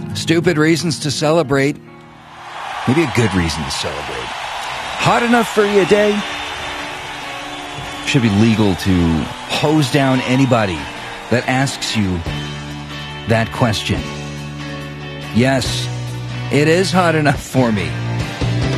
Stupid reasons to celebrate. Maybe a good reason to celebrate. Hot enough for you a day? Should be legal to hose down anybody that asks you that question. Yes, it is hot enough for me.